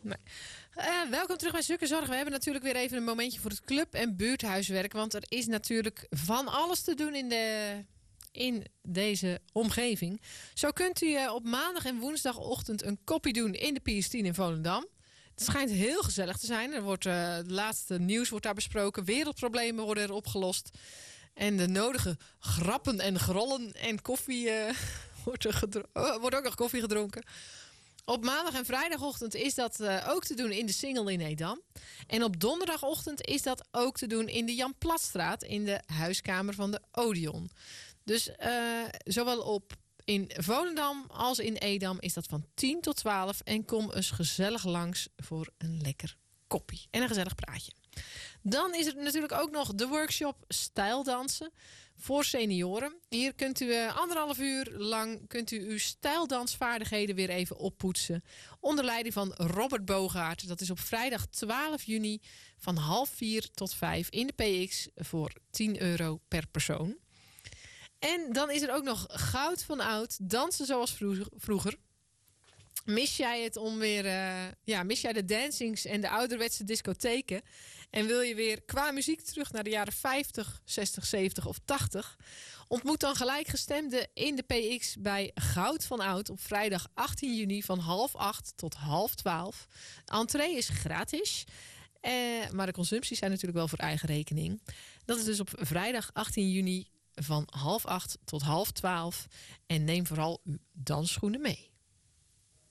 Nee. Welkom terug bij Zukkenzorg. We hebben natuurlijk weer even een momentje voor het club- en buurthuiswerk. Want er is natuurlijk van alles te doen in deze omgeving. Zo kunt u op maandag en woensdagochtend een koppie doen in de PS10 in Volendam. Het schijnt heel gezellig te zijn. Er wordt, het laatste nieuws wordt daar besproken. Wereldproblemen worden er opgelost. En de nodige grappen en grollen en koffie wordt ook nog koffie gedronken. Op maandag en vrijdagochtend is dat ook te doen in de Singel in Edam. En op donderdagochtend is dat ook te doen in de Jan Platstraat in de huiskamer van de Odeon. Dus zowel in Volendam als in Edam is dat van 10 tot 12. En kom eens gezellig langs voor een lekker koppie en een gezellig praatje. Dan is er natuurlijk ook nog de workshop stijldansen voor senioren. Hier kunt u 1,5 uur lang uw stijldansvaardigheden weer even oppoetsen. Onder leiding van Robert Bogaert. Dat is op vrijdag 12 juni van 3:30 tot 5 in de PX voor €10 per persoon. En dan is er ook nog Goud van Oud, dansen zoals vroeger. Mis jij het mis jij de dancings en de ouderwetse discotheken? En wil je weer qua muziek terug naar de jaren 50, 60, 70 of 80? Ontmoet dan gelijkgestemden in de PX bij Goud van Oud op vrijdag 18 juni van 11:30 tot 11:30. De entree is gratis. Maar de consumpties zijn natuurlijk wel voor eigen rekening. Dat is dus op vrijdag 18 juni van 11:30 tot 11:30. En neem vooral uw dansschoenen mee.